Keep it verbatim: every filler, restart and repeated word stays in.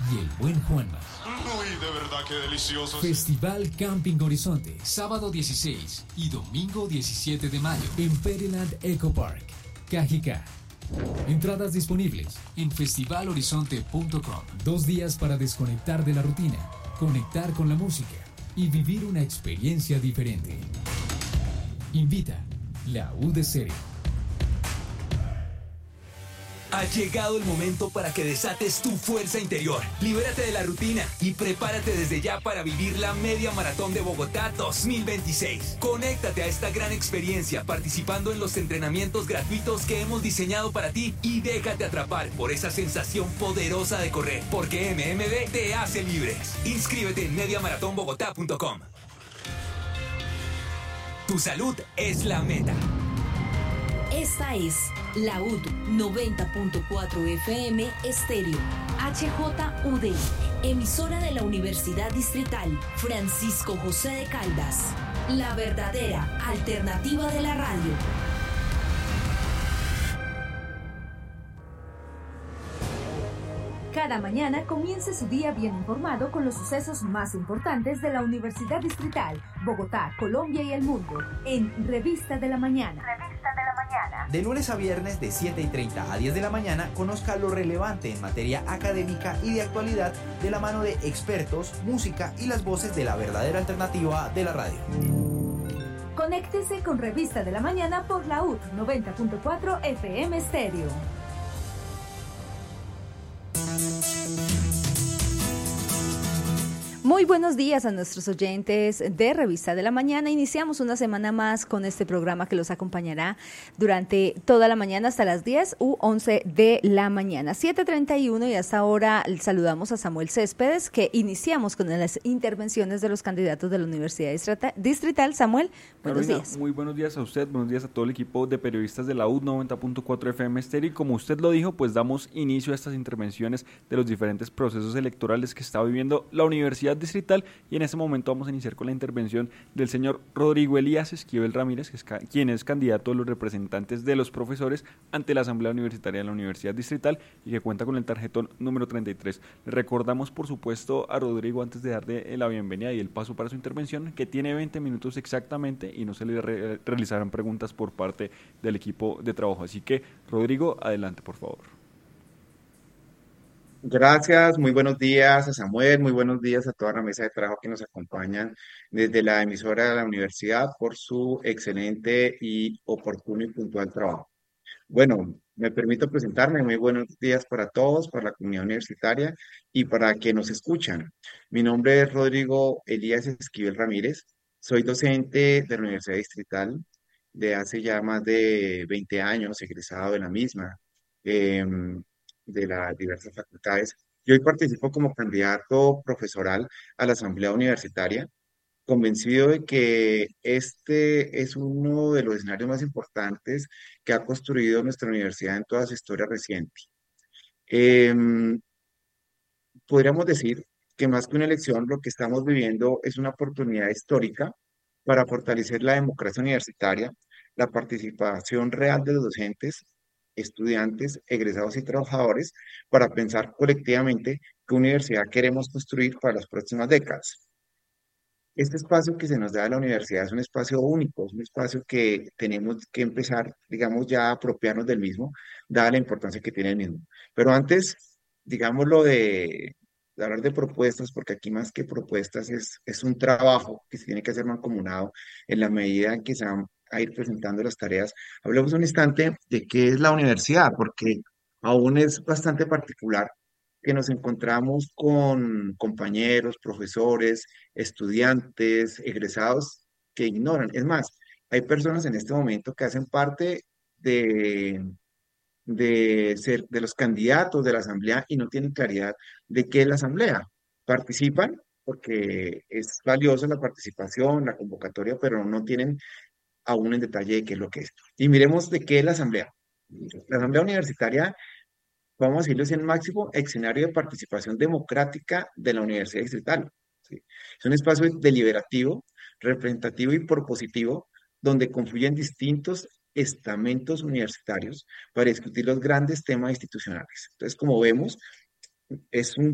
y el buen Juanma. Uy, de verdad que delicioso. Festival Camping Horizonte, sábado dieciséis y domingo diecisiete de mayo en Pereland Eco Park, Cajicá. Entradas disponibles en festival horizonte punto com. Dos días para desconectar de la rutina, conectar con la música y vivir una experiencia diferente. Invita la U de Serio. Ha llegado el momento para que desates tu fuerza interior. Libérate de la rutina y prepárate desde ya para vivir la Media Maratón de Bogotá dos mil veintiséis. Conéctate a esta gran experiencia participando en los entrenamientos gratuitos que hemos diseñado para ti y déjate atrapar por esa sensación poderosa de correr, porque M M B te hace libres. Inscríbete en media maratón bogotá punto com. Tu salud es la meta. Esta es la U D noventa punto cuatro F M Estéreo, H J U D, emisora de la Universidad Distrital Francisco José de Caldas, la verdadera alternativa de la radio. Cada mañana comience su día bien informado con los sucesos más importantes de la Universidad Distrital, Bogotá, Colombia y el mundo, en Revista de la Mañana. Revista de la Mañana. De lunes a viernes de siete y treinta a diez de la mañana, conozca lo relevante en materia académica y de actualidad de la mano de expertos, música y las voces de la verdadera alternativa de la radio. Conéctese con Revista de la Mañana por la U D noventa punto cuatro F M Estéreo. Muy buenos días a nuestros oyentes de Revista de la Mañana. Iniciamos una semana más con este programa que los acompañará durante toda la mañana hasta las diez u once de la mañana. siete treinta y uno y hasta ahora saludamos a Samuel Céspedes, que iniciamos con las intervenciones de los candidatos de la Universidad Distrital. Samuel, buenos Carolina, días. Muy buenos días a usted, buenos días a todo el equipo de periodistas de la U noventa punto cuatro F M Estéreo. Y como usted lo dijo, pues damos inicio a estas intervenciones de los diferentes procesos electorales que está viviendo la Universidad Distrital, y en este momento vamos a iniciar con la intervención del señor Rodrigo Elías Esquivel Ramírez, que es, quien es candidato de los representantes de los profesores ante la Asamblea Universitaria de la Universidad Distrital y que cuenta con el tarjetón número treinta y tres. Le recordamos, por supuesto, a Rodrigo, antes de darle la bienvenida y el paso para su intervención, que tiene veinte minutos exactamente y no se le re- realizarán preguntas por parte del equipo de trabajo. Así que, Rodrigo, adelante, por favor. Gracias, muy buenos días a Samuel, muy buenos días a toda la mesa de trabajo que nos acompañan desde la emisora de la universidad por su excelente y oportuno y puntual trabajo. Bueno, me permito presentarme, muy buenos días para todos, para la comunidad universitaria y para quienes nos escuchan. Mi nombre es Rodrigo Elías Esquivel Ramírez, soy docente de la Universidad Distrital de hace ya más de veinte años, egresado de la misma. em, de las diversas facultades. Y hoy participo como candidato profesoral a la Asamblea Universitaria, convencido de que este es uno de los escenarios más importantes que ha construido nuestra universidad en toda su historia reciente. Em, Podríamos decir que más que una elección, lo que estamos viviendo es una oportunidad histórica para fortalecer la democracia universitaria, la participación real de los docentes, estudiantes, egresados y trabajadores, para pensar colectivamente qué universidad queremos construir para las próximas décadas. Este espacio que se nos da a la universidad es un espacio único, es un espacio que tenemos que empezar, digamos, ya a apropiarnos del mismo, dada la importancia que tiene el mismo. Pero antes, digámoslo de, de hablar de propuestas, porque aquí más que propuestas es, es un trabajo que se tiene que hacer mancomunado en la medida en que se van a ir presentando las tareas. Hablemos un instante de qué es la universidad, porque aún es bastante particular que nos encontramos con compañeros, profesores, estudiantes, egresados que ignoran. Es más, hay personas en este momento que hacen parte de, de ser de los candidatos de la asamblea y no tienen claridad de qué es la asamblea. Participan porque es valiosa la participación, la convocatoria, pero no tienen aún en detalle de qué es lo que es. Y miremos de qué es la asamblea. La asamblea universitaria, vamos a decirlo, es el máximo escenario de participación democrática de la Universidad Distrital. ¿Sí? Es un espacio deliberativo, representativo y propositivo, donde confluyen distintos estamentos universitarios para discutir los grandes temas institucionales. Entonces, como vemos, es un